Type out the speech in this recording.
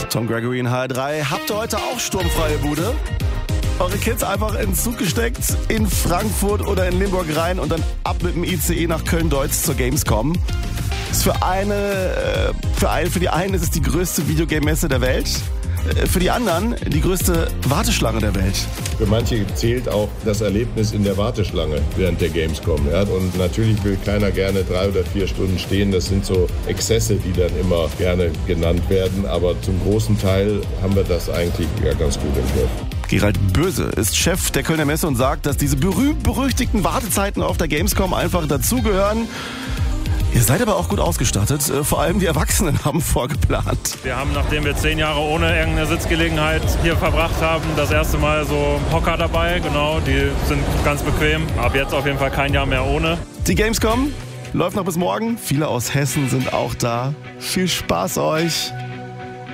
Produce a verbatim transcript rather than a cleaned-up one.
Tom Gregory in H R drei. Habt ihr heute auch sturmfreie Bude? Eure Kids einfach in den Zug gesteckt, in Frankfurt oder in Limburg rein und dann ab mit dem I C E nach Köln-Deutz zur Gamescom. Ist für eine, für, ein, für die einen ist es die größte Videogame-Messe der Welt. Für die anderen die größte Warteschlange der Welt. Für manche zählt auch das Erlebnis in der Warteschlange während der Gamescom. Ja? Und natürlich will keiner gerne drei oder vier Stunden stehen. Das sind so Exzesse, die dann immer gerne genannt werden. Aber zum großen Teil haben wir das eigentlich ja ganz gut im Griff. Gerald Böse ist Chef der Kölner Messe und sagt, dass diese berühmt-berüchtigten Wartezeiten auf der Gamescom einfach dazugehören. Ihr seid aber auch gut ausgestattet. Vor allem die Erwachsenen haben vorgeplant. Wir haben, nachdem wir zehn Jahre ohne irgendeine Sitzgelegenheit hier verbracht haben, das erste Mal so Hocker dabei. Genau, die sind ganz bequem. Ab jetzt auf jeden Fall kein Jahr mehr ohne. Die Gamescom läuft noch bis morgen. Viele aus Hessen sind auch da. Viel Spaß euch.